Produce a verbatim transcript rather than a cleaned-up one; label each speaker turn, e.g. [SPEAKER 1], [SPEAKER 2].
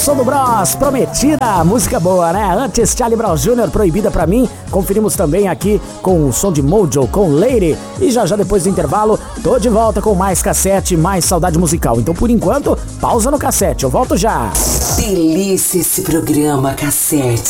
[SPEAKER 1] Som do Bros, Prometida, música boa, né? Antes, Charlie Brown Júnior, Proibida Pra Mim. Conferimos também aqui com o som de Mojo, com Lady. E já já depois do intervalo, tô de volta com mais cassete, mais saudade musical. Então, por enquanto, pausa no cassete, eu volto já.
[SPEAKER 2] Delícia esse programa, Cassete.